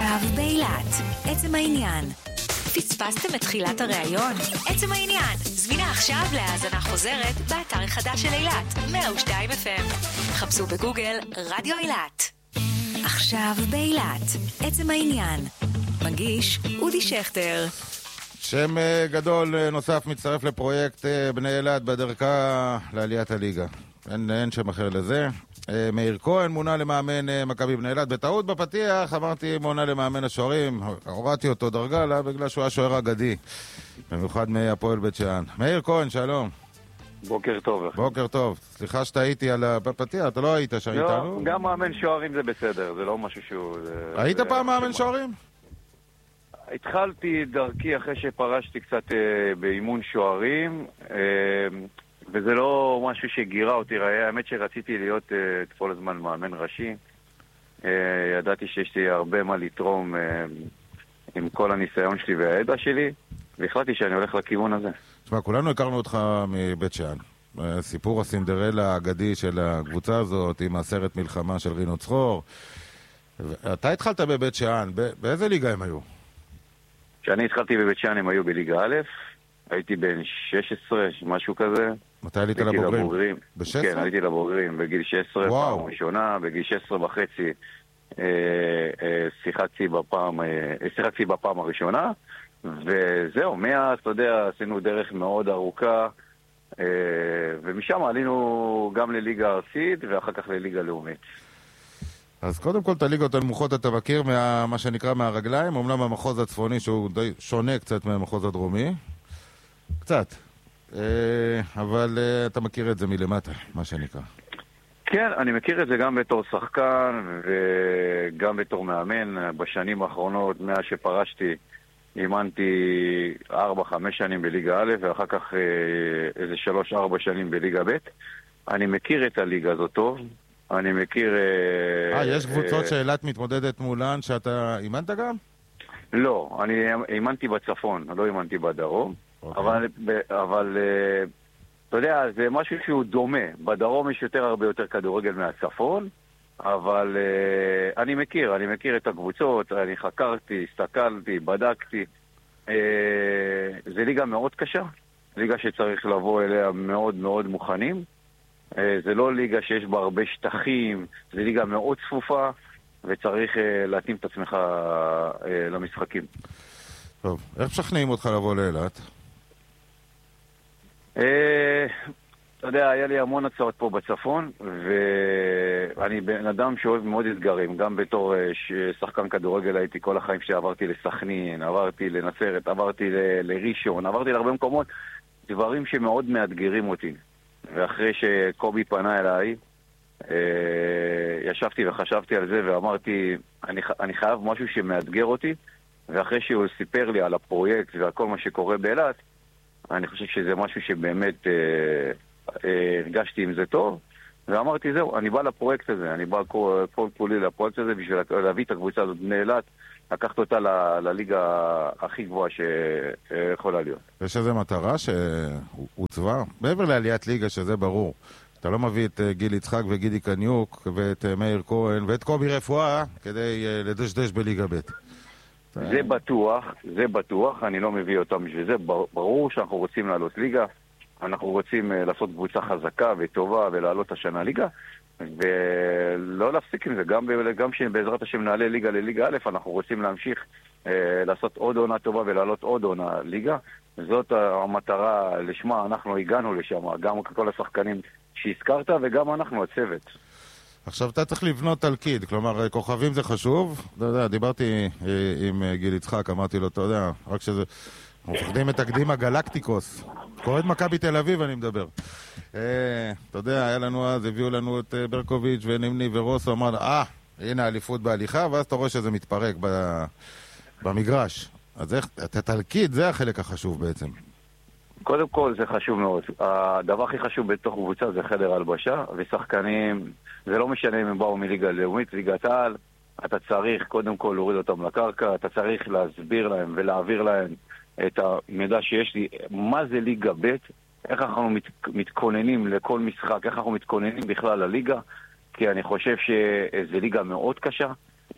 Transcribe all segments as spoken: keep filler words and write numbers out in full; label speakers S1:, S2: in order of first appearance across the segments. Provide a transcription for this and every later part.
S1: עכשיו באילת, עצם העניין. פספסתם את תחילת הראיון? עצם העניין, זמינה עכשיו להאזנה חוזרת באתר החדש של אילת, מאה ושתיים אף אם. חפשו בגוגל רדיו אילת. עכשיו באילת, עצם העניין. מגיש אודי שכטר.
S2: שם גדול נוסף מצטרף לפרויקט בני אילת בדרכה לעליית הליגה. אין, אין שם אחר לזה. מאיר כהן מונה למאמן מכבי בני אילת. בטעות בפתיח אמרתי מונה למאמן השוערים. הורדתי אותו דרגה לה בגלל שהוא היה שוער אגדי. במיוחד מהפועל בית שאן. מאיר כהן, שלום.
S3: בוקר טוב.
S2: בוקר טוב. סליחה שטעיתי על הפתיח, אתה לא היית שם איתנו?
S3: גם מאמן שוערים זה בסדר, זה לא משהו שהוא...
S2: היית פעם מאמן שוערים?
S3: התחלתי דרכי אחרי שפרשתי קצת באימון שוערים, וזה לא משהו שגירה אותי. האמת שרציתי להיות כל הזמן מאמן ראשי. ידעתי שיש לי הרבה מה לתרום עם כל הניסיון שלי והידע שלי, והחלטתי שאני הולך לכיוון הזה.
S2: תשמע, כולנו הכרנו אותך מבית שאן. סיפור הסינדרלה האגדי של הקבוצה הזאת עם הסרט מלחמה של רינו צחור. אתה התחלת בבית שאן, באיזה ליגה הם היו?
S3: כשאני התחלתי בבית שאן הם היו בליגה א', הייתי בן שש עשרה, משהו כזה.
S2: מתי עלית לבוגרים?
S3: ב-שש עשרה? כן, עליתי לבוגרים בגיל שש עשרה, פעם ראשונה, בגיל שש עשרה וחצי אה, אה, שיחקתי בפעם, אה, שיחקתי בפעם הראשונה, וזהו, מאז, אתה יודע, עשינו דרך מאוד ארוכה, אה, ומשם עלינו גם לליגה ארצית, ואחר כך לליגה לאומית.
S2: אז קודם כל את הליגות הנמוכות אתה מכיר מה, מה שנקרא מהרגליים, אומנם המחוז הצפוני שהוא די שונה קצת מהמחוז הדרומי, קצת, אבל אתה מכיר את זה מלמטה, מה שנקרא.
S3: כן, אני מכיר את זה גם בתור שחקן וגם בתור מאמן. בשנים האחרונות, מאז שפרשתי, אימנתי ארבע חמש שנים בליגה א' ואחר כך איזה שלוש ארבע שנים בליגה ב'. אני מכיר את הליגה הזאת טוב. אני מכיר...
S2: אה, יש קבוצות שאילת מתמודדת מולן שאתה אימנת גם?
S3: לא, אני אימנתי בצפון, לא אימנתי בדרום. אבל, אבל אתה יודע, זה משהו שהוא דומה. בדרום יש יותר הרבה יותר כדורגל מהצפון, אבל אני מכיר, אני מכיר את הקבוצות, אני חקרתי, הסתכלתי, בדקתי. זה ליגה מאוד קשה, ליגה שצריך לבוא אליה מאוד מאוד מוכנים. זה לא ליגה שיש בה הרבה שטחים, זה ליגה מאוד צפופה, וצריך להתאים את עצמך למשחקים.
S2: טוב, איך משכנעים אותך לבוא לאילת?
S3: אתה יודע, היה לי המון הצעות פה בצפון, ואני בן אדם שאוהב מאוד אתגרים. גם בתור שחקן כדורגל הייתי כל החיים שעברתי לסכנין, עברתי לנצרת, עברתי לראשון, עברתי להרבה מקומות, דברים שמאוד מאתגרים אותי. ואחרי שקובי פנה אליי, ישבתי וחשבתי על זה ואמרתי, אני, אני חייב משהו שמאתגר אותי, ואחרי שהוא סיפר לי על הפרויקט ועל כל מה שקורה באילת, אני חושב שזה משהו שבאמת אה, אה, הרגשתי עם זה טוב, ואמרתי זהו, אני בא לפרויקט הזה, אני בא כל, כל כולי לפרויקט הזה בשביל להביא את הקבוצה הזאת בני אילת, לקחת אותה ל, לליגה הכי גבוהה שיכולה להיות.
S2: יש איזו מטרה שהוצבה? מעבר לעליית ליגה, שזה ברור. אתה לא מביא את גיל יצחק וגידי קניוק ואת מאיר כהן ואת קובי רפואה כדי לדשדש בליגה ב'.
S3: זה בטוח, זה בטוח, אני לא מביא אותם בשביל זה. ברור שאנחנו רוצים לעלות ליגה, אנחנו רוצים לעשות קבוצה חזקה וטובה ולעלות השנה ליגה, ולא להפסיק עם זה. גם, גם שבעזרת השם נעלה ליגה לליגה א', אנחנו רוצים להמשיך אה, לעשות עוד עונה טובה ולעלות עוד עונה ליגה. זאת המטרה לשמה אנחנו הגענו לשם, גם כל השחקנים שהזכרת וגם אנחנו הצוות.
S2: עכשיו אתה צריך לבנות תלכיד, כלומר כוכבים זה חשוב. אתה יודע, דיברתי עם גיל יצחק, אמרתי לו, אתה יודע, רק שזה... מפחדים את תקדים הגלקטיקוס. קוראת מכבי תל אביב אני מדבר. אתה יודע, היה לנו אז, הביאו לנו את ברקוביץ' ונימני ורוסו, אמר, אה, הנה האליפות בהליכה, ואז אתה רואה שזה מתפרק במגרש. אז איך, את התלכיד, זה החלק החשוב בעצם.
S3: קודם כל זה חשוב מאוד. הדבר הכי חשוב בתוך קבוצה זה חדר הלבשה, ושחקנים, זה לא משנה אם הם באו מליגה לאומית, ליגת העל, אתה צריך קודם כל להוריד אותם לקרקע, אתה צריך להסביר להם ולהעביר להם את המידע שיש לי, מה זה ליגה ב', איך אנחנו מת, מתכוננים לכל משחק, איך אנחנו מתכוננים בכלל לליגה, כי אני חושב שזה ליגה מאוד קשה,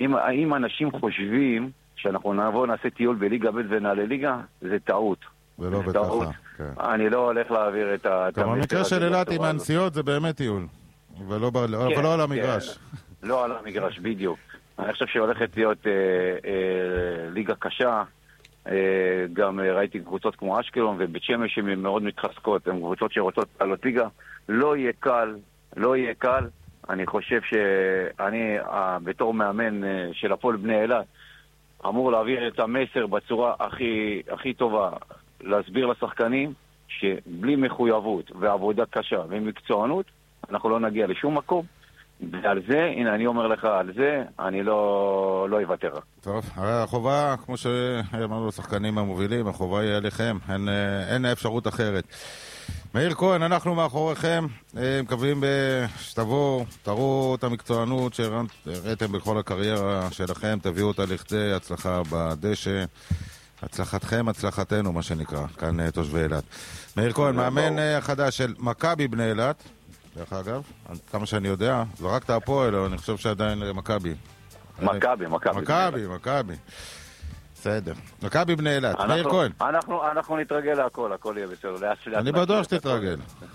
S3: אם, אם אנשים חושבים שאנחנו נבוא נעשה טיול בליגה ב' ונעלה ליגה, זה טעות.
S2: ולא בככה, כן.
S3: אני לא הולך להעביר את ה...
S2: גם המקרה של אילת עם הנסיעות זה באמת טיול, ולא, כן, ולא על המגרש.
S3: כן, לא על המגרש, בדיוק. אני חושב שהולכת להיות אה, אה, ליגה קשה, אה, גם אה, ראיתי קבוצות כמו אשקלון ובית שמש שהן מאוד מתחזקות, הן קבוצות שרוצות לעלות ליגה. לא יהיה קל, לא יהיה קל. אני חושב שאני, אה, בתור מאמן אה, של הפועל בני אילת, אמור להעביר את המסר בצורה הכי, הכי טובה, להסביר לשחקנים שבלי מחויבות ועבודה קשה ומקצוענות, אנחנו לא נגיע לשום מקום. ועל זה, הנה אני אומר לך, על זה אני לא, לא אוותר.
S2: טוב, הרי החובה, כמו שאמרנו לשחקנים המובילים, החובה היא עליכם, אין, אין אפשרות אחרת. מאיר כהן, אנחנו מאחוריכם, מקווים שתבואו, תראו את המקצוענות שהראיתם בכל הקריירה שלכם, תביאו אותה לכדי הצלחה בדשא, הצלחתכם, הצלחתנו, מה שנקרא, כאן תושבי אילת. מאיר כהן, מאמן החדש של מכבי בני אילת, דרך אגב, כמה שאני יודע, זרקת הפועל, אני חושב שעדיין מכבי.
S3: מכבי, מכבי.
S2: מכבי, מכבי. בסדר. מכבי בני אילת, מאיר כהן.
S3: אנחנו נתרגל להכל, הכל יהיה בסדר.
S2: אני בטוח שתתרגל.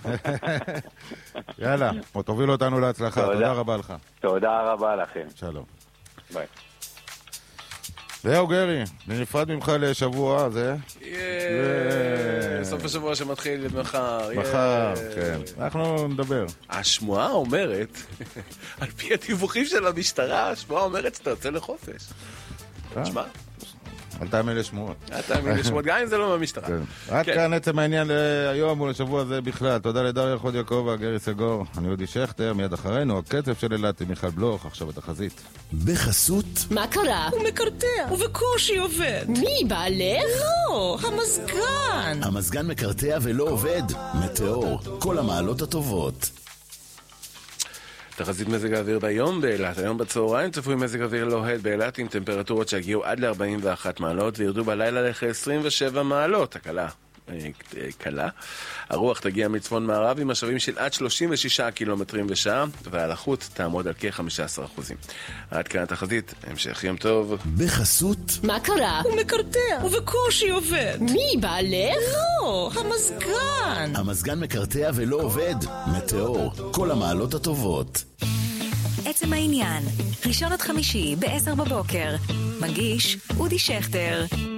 S2: יאללה, תוביל אותנו להצלחה, תודה רבה לך.
S3: תודה רבה לכם.
S2: שלום.
S3: ביי.
S2: זהו גרי, נפרד ממך לשבוע, זה?
S4: סוף השבוע שמתחיל מחר.
S2: מחר, כן. אנחנו נדבר.
S4: השמועה אומרת, על פי הדיווחים של המשטרה, השמועה אומרת שאתה יוצא לחופש. תשמע.
S2: אל תאמין לשמועות.
S4: אל תאמין לשמועות, גם אם זה לא מהמשטרה.
S2: עד כאן עצם העניין להיום ולשבוע הזה בכלל. תודה לדריה חוד יעקב והגרי סגור. אני אודי שכטר, מיד אחרינו, הקצב של אילת עם מיכל בלוך, עכשיו התחזית.
S5: בחסות.
S6: מה קרה?
S7: הוא מקרטע, ובקושי עובד.
S6: מי, בעלך?
S7: לא, המזגן.
S5: המזגן מקרטע ולא עובד. מטאור, כל המעלות הטובות.
S4: תחזית מזג האוויר ביום באילת. היום בצהריים צפוי מזג אוויר לוהט באילת עם טמפרטורות שהגיעו עד ל-ארבעים ואחת מעלות וירדו בלילה לכ-עשרים ושבע מעלות. הקלה. קלה. הרוח תגיע מצפון מערב עם משאבים של עד שלושים ושישה קילומטרים בשעה, והלחות תעמוד על כ-חמישה עשר אחוזים. עד כאן התחזית, המשך יום טוב.
S5: בחסות.
S6: מה קרה?
S7: הוא מקרטע, ובקושי עובד.
S6: מי, בעלך?
S7: לא, המזגן.
S5: המזגן מקרטע ולא עובד. מטאור, כל המעלות הטובות.
S1: עצם העניין, ראשון עד חמישי ב-עשר בבוקר. מגיש אודי שכטר.